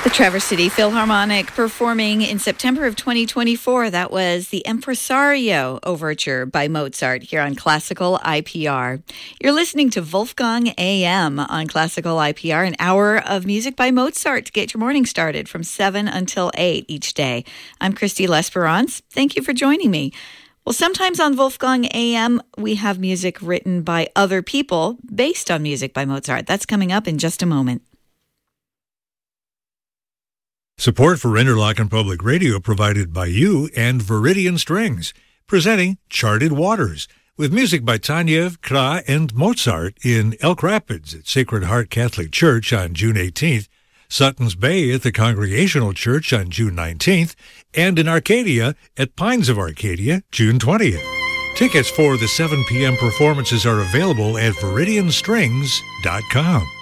The Traverse City Philharmonic performing in September of 2024. That was the Impresario Overture by Mozart here on Classical IPR. You're listening to Wolfgang AM on Classical IPR, an hour of music by Mozart to get your morning started from 7 until 8 each day. I'm Christy L'Esperance. Thank you for joining me. Well, sometimes on Wolfgang AM, we have music written by other people based on music by Mozart. That's coming up in just a moment. Support for Interlochen Public Radio provided by you and Viridian Strings, presenting Charted Waters, with music by Taneyev, Kra, and Mozart in Elk Rapids at Sacred Heart Catholic Church on June 18th, Sutton's Bay at the Congregational Church on June 19th, and in Arcadia at Pines of Arcadia, June 20th. Tickets for the 7 p.m. performances are available at ViridianStrings.com.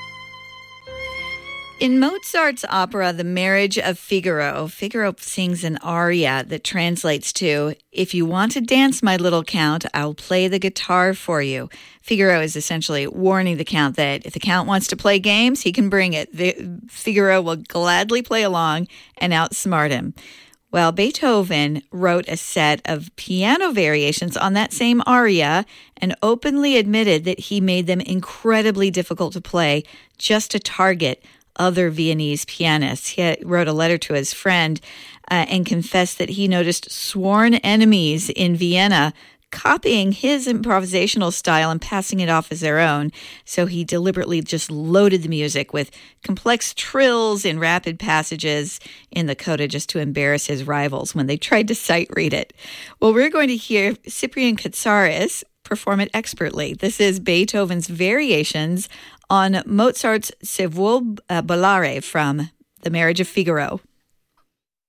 In Mozart's opera, The Marriage of Figaro, Figaro sings an aria that translates to, "If you want to dance, my little count, I'll play the guitar for you." Figaro is essentially warning the count that if the count wants to play games, he can bring it. Figaro will gladly play along and outsmart him. Well, Beethoven wrote a set of piano variations on that same aria and openly admitted that he made them incredibly difficult to play just to target other Viennese pianists. He wrote a letter to his friend and confessed that he noticed sworn enemies in Vienna copying his improvisational style and passing it off as their own. So he deliberately just loaded the music with complex trills and rapid passages in the coda just to embarrass his rivals when they tried to sight read it. Well, we're going to hear Cyprian Katsaris perform it expertly. This is Beethoven's variations on Mozart's Se vuol ballare from The Marriage of Figaro.